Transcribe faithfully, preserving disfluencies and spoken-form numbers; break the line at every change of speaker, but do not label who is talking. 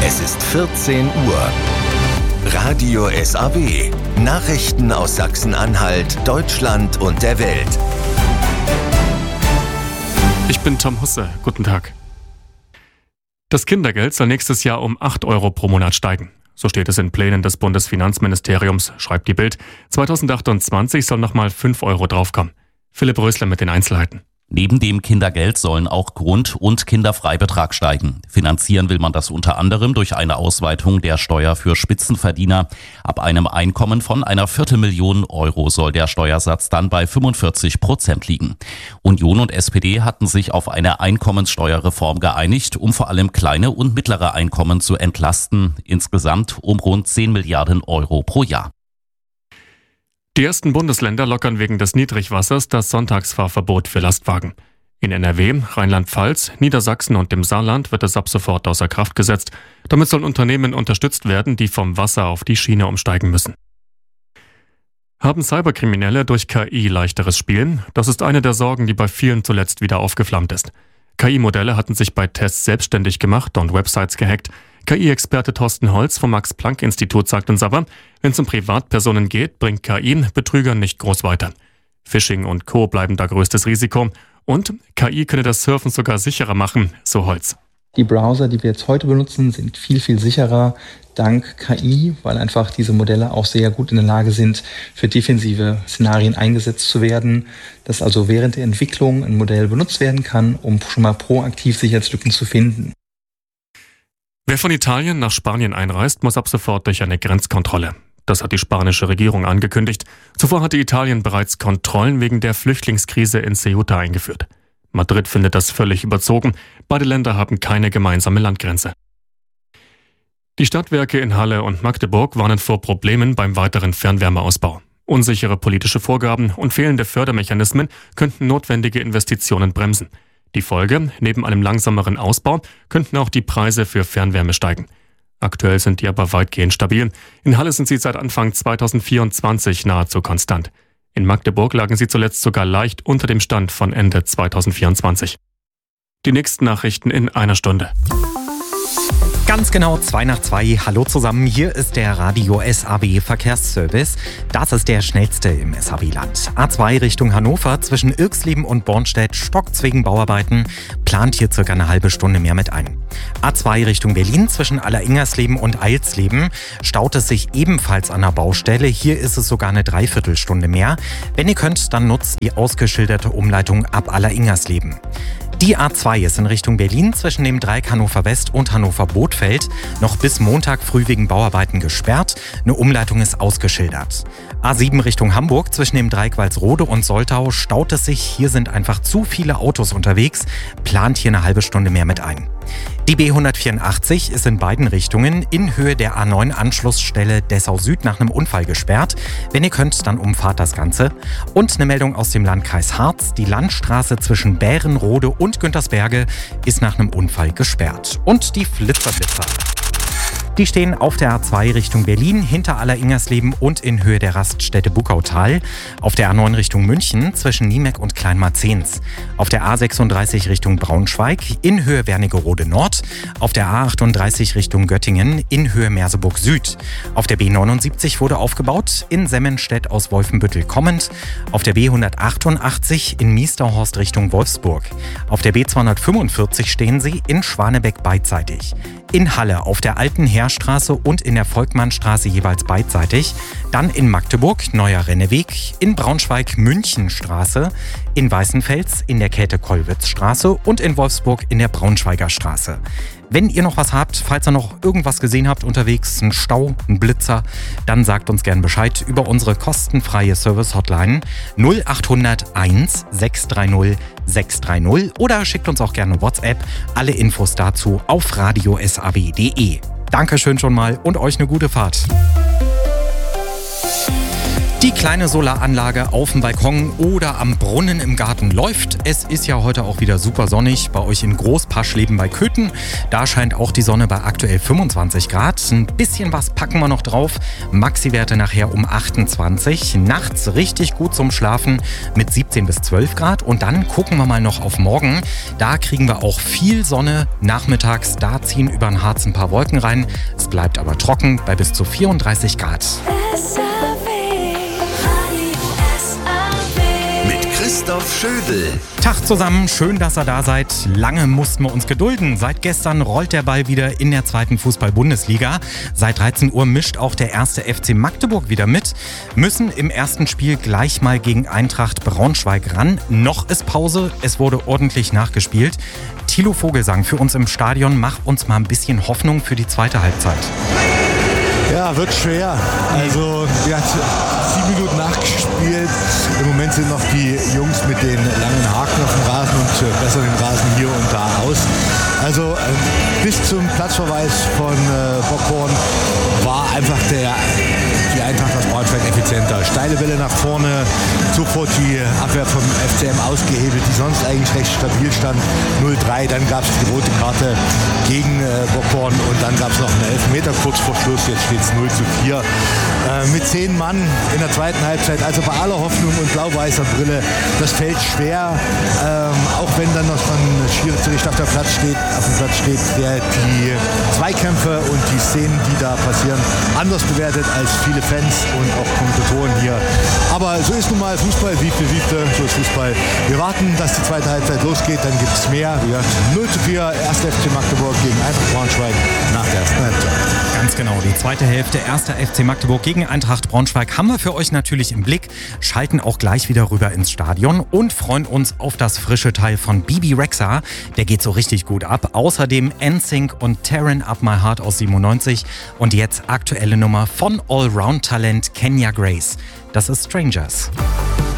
Es ist vierzehn Uhr. Radio S A W. Nachrichten aus Sachsen-Anhalt, Deutschland und der Welt.
Ich bin Tom Husse. Guten Tag. Das Kindergeld soll nächstes Jahr um acht Euro pro Monat steigen. So steht es in Plänen des Bundesfinanzministeriums, schreibt die Bild. zweitausendachtundzwanzig soll nochmal fünf Euro draufkommen. Philipp Rösler mit den Einzelheiten.
Neben dem Kindergeld sollen auch Grund- und Kinderfreibetrag steigen. Finanzieren will man das unter anderem durch eine Ausweitung der Steuer für Spitzenverdiener. Ab einem Einkommen von einer Viertelmillion Euro soll der Steuersatz dann bei fünfundvierzig Prozent liegen. Union und S P D hatten sich auf eine Einkommenssteuerreform geeinigt, um vor allem kleine und mittlere Einkommen zu entlasten. Insgesamt um rund zehn Milliarden Euro pro Jahr.
Die ersten Bundesländer lockern wegen des Niedrigwassers das Sonntagsfahrverbot für Lastwagen. In N R W, Rheinland-Pfalz, Niedersachsen und dem Saarland wird es ab sofort außer Kraft gesetzt. Damit sollen Unternehmen unterstützt werden, die vom Wasser auf die Schiene umsteigen müssen. Haben Cyberkriminelle durch K I leichteres Spielen? Das ist eine der Sorgen, die bei vielen zuletzt wieder aufgeflammt ist. K I-Modelle hatten sich bei Tests selbstständig gemacht und Websites gehackt. K I-Experte Thorsten Holz vom Max-Planck-Institut sagt uns aber, wenn es um Privatpersonen geht, bringt K I Betrügern nicht groß weiter. Phishing und Co. bleiben da größtes Risiko. Und K I könne das Surfen sogar sicherer machen, so Holz.
Die Browser, die wir jetzt heute benutzen, sind viel, viel sicherer dank K I, weil einfach diese Modelle auch sehr gut in der Lage sind, für defensive Szenarien eingesetzt zu werden, dass also während der Entwicklung ein Modell benutzt werden kann, um schon mal proaktiv Sicherheitslücken zu finden.
Wer von Italien nach Spanien einreist, muss ab sofort durch eine Grenzkontrolle. Das hat die spanische Regierung angekündigt. Zuvor hatte Italien bereits Kontrollen wegen der Flüchtlingskrise in Ceuta eingeführt. Madrid findet das völlig überzogen. Beide Länder haben keine gemeinsame Landgrenze. Die Stadtwerke in Halle und Magdeburg warnen vor Problemen beim weiteren Fernwärmeausbau. Unsichere politische Vorgaben und fehlende Fördermechanismen könnten notwendige Investitionen bremsen. Die Folge, neben einem langsameren Ausbau, könnten auch die Preise für Fernwärme steigen. Aktuell sind die aber weitgehend stabil. In Halle sind sie seit Anfang zweitausendvierundzwanzig nahezu konstant. In Magdeburg lagen sie zuletzt sogar leicht unter dem Stand von Ende zweitausendvierundzwanzig. Die nächsten Nachrichten in einer Stunde.
Ganz genau zwei nach zwei. Hallo zusammen, hier ist der Radio S A W Verkehrsservice. Das ist der schnellste im S A W-Land. A zwei Richtung Hannover zwischen Irxleben und Bornstedt stockt's wegen Bauarbeiten. Plant hier circa eine halbe Stunde mehr mit ein. A zwei Richtung Berlin zwischen Alleringsersleben und Eilsleben staut es sich ebenfalls an der Baustelle. Hier ist es sogar eine Dreiviertelstunde mehr. Wenn ihr könnt, dann nutzt die ausgeschilderte Umleitung ab Alleringsersleben. Die A zwei ist in Richtung Berlin zwischen dem Dreieck Hannover West und Hannover Bothfeld noch bis Montag früh wegen Bauarbeiten gesperrt. Eine Umleitung ist ausgeschildert. A sieben Richtung Hamburg zwischen dem Dreieck Walsrode und Soltau staut es sich. Hier sind einfach zu viele Autos unterwegs. Plant hier eine halbe Stunde mehr mit ein. Die B hundertvierundachtzig ist in beiden Richtungen in Höhe der A neun Anschlussstelle Dessau Süd nach einem Unfall gesperrt. Wenn ihr könnt, dann umfahrt das Ganze. Und eine Meldung aus dem Landkreis Harz. Die Landstraße zwischen Bärenrode und Güntersberge ist nach einem Unfall gesperrt. Und die Flitzerblitzer. Die stehen auf der A zwei Richtung Berlin, hinter Alleringsersleben und in Höhe der Raststätte Buckautal. Auf der A neun Richtung München zwischen Niemeck und Kleinmarzens. Auf der A sechsunddreißig Richtung Braunschweig in Höhe Wernigerode Nord. Auf der A achtunddreißig Richtung Göttingen in Höhe Merseburg Süd. Auf der B neunundsiebzig wurde aufgebaut in Semmenstedt aus Wolfenbüttel kommend. Auf der B hundertachtundachtzig in Miesterhorst Richtung Wolfsburg. Auf der B zweihundertfünfundvierzig stehen sie in Schwanebeck beidseitig. In Halle auf der Alten Heerstraße und in der Volkmannstraße jeweils beidseitig. Dann in Magdeburg Neuer Renneweg, in Braunschweig Münchenstraße, in Weißenfels in der Käthe-Kollwitz-Straße und in Wolfsburg in der Braunschweiger Straße. Wenn ihr noch was habt, falls ihr noch irgendwas gesehen habt unterwegs, ein Stau, ein Blitzer, dann sagt uns gern Bescheid über unsere kostenfreie Service-Hotline null acht null null eins sechs drei null sechs drei null oder schickt uns auch gerne WhatsApp. Alle Infos dazu auf radio s a w punkt d e. Dankeschön schon mal und euch eine gute Fahrt. Die kleine Solaranlage auf dem Balkon oder am Brunnen im Garten läuft. Es ist ja heute auch wieder super sonnig bei euch in Großpaschleben bei Köthen. Da scheint auch die Sonne bei aktuell fünfundzwanzig Grad. Ein bisschen was packen wir noch drauf. Maxi-Werte nachher um achtundzwanzig. Nachts richtig gut zum Schlafen mit siebzehn bis zwölf Grad. Und dann gucken wir mal noch auf morgen. Da kriegen wir auch viel Sonne. Nachmittags, da ziehen über den Harz ein paar Wolken rein. Es bleibt aber trocken bei bis zu vierunddreißig Grad.
Christoph Schödel.
Tag zusammen, schön, dass ihr da seid. Lange mussten wir uns gedulden. Seit gestern rollt der Ball wieder in der zweiten Fußball-Bundesliga. Seit dreizehn Uhr mischt auch der erste F C Magdeburg wieder mit. Müssen im ersten Spiel gleich mal gegen Eintracht Braunschweig ran. Noch ist Pause, es wurde ordentlich nachgespielt. Thilo Vogelsang für uns im Stadion, mach uns mal ein bisschen Hoffnung für die zweite Halbzeit.
Ja, wird schwer. Also, wir haben sieben Minuten nachgespielt. Im Moment sind noch die Jungs mit den langen Haken auf dem Rasen und bessern den Rasen hier und da aus. Also, äh, bis zum Platzverweis von äh, Bockhorn war einfach der, die Eintracht aus Braunschweig effizienter. Steile Welle nach vorne, sofort die Abwehr vom F C M ausgehebelt, die sonst eigentlich recht stabil stand. null drei, dann gab es die rote Karte gegen äh, Bockhorn und dann gab es noch einen Elfmeter kurz vor Schluss. Jetzt steht es null zu vier. Äh, mit zehn Mann in der zweiten Halbzeit, also bei aller Hoffnung und blau-weißer Brille, das fällt schwer, ähm, auch wenn dann noch ein Schiedsrichter auf der Platz steht, auf dem Platz steht, der die Zweikämpfe und die Szenen, die da passieren, anders bewertet als viele Fans und auch Kommentatoren hier. Aber so ist nun mal Fußball, wiefte, wiefte, so ist Fußball. Wir warten, dass die zweite Halbzeit losgeht, dann gibt es mehr. Wir null zu vier, erster F C Magdeburg gegen Eintracht Braunschweig nach der ersten Halbzeit.
Ganz genau, die zweite Hälfte, erster F C Magdeburg gegen Eintracht Braunschweig haben wir für euch natürlich im Blick, schalten auch gleich wieder rüber ins Stadion und freuen uns auf das frische Teil von Bebe Rexha. Der geht so richtig gut ab. Außerdem N Sync und Tearing Up My Heart aus siebenundneunzig und jetzt aktuelle Nummer von Allround-Talent Kenya Grace. Das ist Strangers.